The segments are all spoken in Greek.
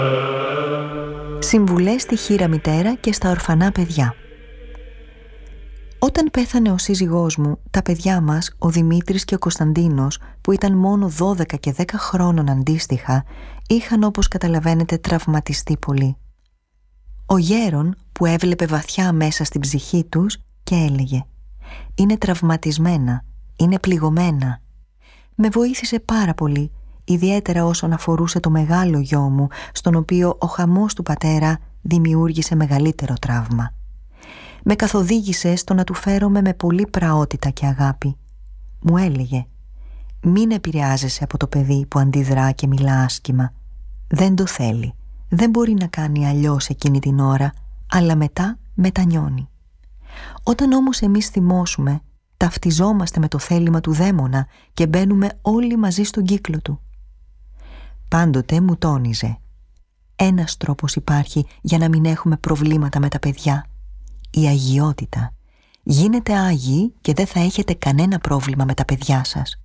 Συμβουλές στη χήρα μητέρα και στα ορφανά παιδιά. Όταν πέθανε ο σύζυγός μου, τα παιδιά μας, ο Δημήτρης και ο Κωνσταντίνος, που ήταν μόνο 12 και 10 χρόνων αντίστοιχα, είχαν, όπως καταλαβαίνετε, τραυματιστεί πολύ. Ο γέρον, που έβλεπε βαθιά μέσα στην ψυχή τους και έλεγε «Είναι τραυματισμένα, είναι πληγωμένα». Με βοήθησε πάρα πολύ, ιδιαίτερα όσον αφορούσε το μεγάλο γιο μου, στον οποίο ο χαμός του πατέρα δημιούργησε μεγαλύτερο τραύμα. Με καθοδήγησε στο να του φέρομαι με πολύ πραότητα και αγάπη. Μου έλεγε «Μην επηρεάζεσαι από το παιδί που αντιδρά και μιλά άσχημα. Δεν το θέλει. Δεν μπορεί να κάνει αλλιώς εκείνη την ώρα, αλλά μετά μετανιώνει. Όταν όμως εμείς θυμώσουμε, ταυτιζόμαστε με το θέλημα του δαίμονα και μπαίνουμε όλοι μαζί στον κύκλο του». Πάντοτε μου τόνιζε «Ένας τρόπος υπάρχει για να μην έχουμε προβλήματα με τα παιδιά. Η αγιότητα. Γίνετε άγιοι και δεν θα έχετε κανένα πρόβλημα με τα παιδιά σας».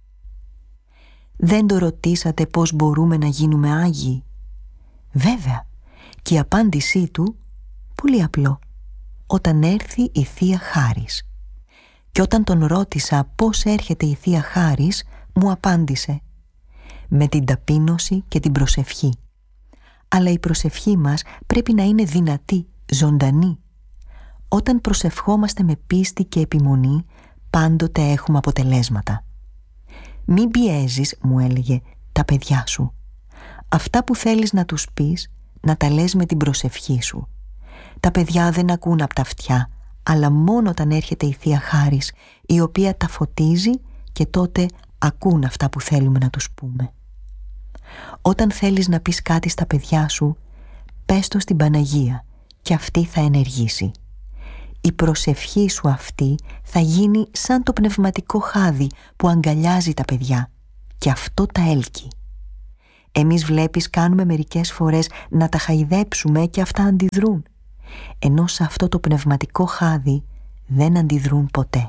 Δεν το ρωτήσατε πώς μπορούμε να γίνουμε άγιοι? Βέβαια, και η απάντησή του πολύ απλό. Όταν έρθει η Θεία Χάρις. Και όταν τον ρώτησα πώς έρχεται η Θεία Χάρις, μου απάντησε με την ταπείνωση και την προσευχή. Αλλά η προσευχή μας πρέπει να είναι δυνατή, ζωντανή. Όταν προσευχόμαστε με πίστη και επιμονή, πάντοτε έχουμε αποτελέσματα. «Μην πιέζεις», μου έλεγε, «τα παιδιά σου. Αυτά που θέλεις να τους πεις, να τα λες με την προσευχή σου. Τα παιδιά δεν ακούν από τα αυτιά, αλλά μόνο όταν έρχεται η Θεία Χάρις, η οποία τα φωτίζει, και τότε ακούν αυτά που θέλουμε να τους πούμε. Όταν θέλεις να πεις κάτι στα παιδιά σου, πες το στην Παναγία και αυτή θα ενεργήσει. Η προσευχή σου αυτή θα γίνει σαν το πνευματικό χάδι που αγκαλιάζει τα παιδιά, και αυτό τα έλκει. Εμείς, βλέπεις, κάνουμε μερικές φορές να τα χαϊδέψουμε και αυτά αντιδρούν, ενώ σε αυτό το πνευματικό χάδι δεν αντιδρούν ποτέ.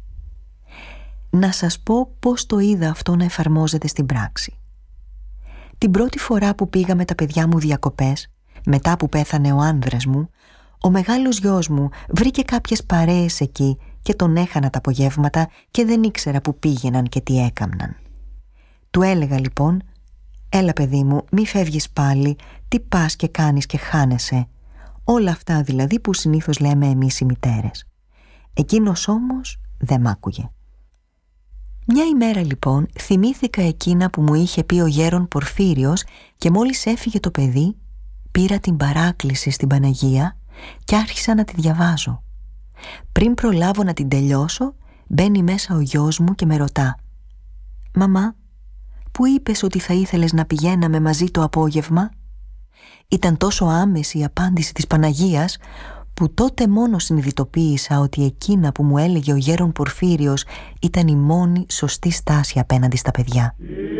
Να σας πω πώς το είδα αυτό να εφαρμόζεται στην πράξη. Την πρώτη φορά που πήγα με τα παιδιά μου διακοπές, μετά που πέθανε ο άνδρας μου, ο μεγάλος γιος μου βρήκε κάποιες παρέες εκεί και τον έχανα τα απογεύματα και δεν ήξερα που πήγαιναν και τι έκαμναν. Του έλεγα λοιπόν «Έλα παιδί μου, μη φεύγεις πάλι, τι πας και κάνεις και χάνεσαι». Όλα αυτά δηλαδή που συνήθως λέμε εμείς οι μητέρες. Εκείνος όμως δεν μ' άκουγε. Μια ημέρα λοιπόν θυμήθηκα εκείνα που μου είχε πει ο γέρον Πορφύριος και μόλις έφυγε το παιδί, πήρα την παράκληση στην Παναγία και άρχισα να τη διαβάζω. Πριν προλάβω να την τελειώσω, μπαίνει μέσα ο γιος μου και με ρωτά «Μαμά, που είπες ότι θα ήθελες να πηγαίναμε μαζί το απόγευμα?» Ήταν τόσο άμεση η απάντηση της Παναγίας που τότε μόνο συνειδητοποίησα ότι εκείνα που μου έλεγε ο γέρον Πορφύριος ήταν η μόνη σωστή στάση απέναντι στα παιδιά.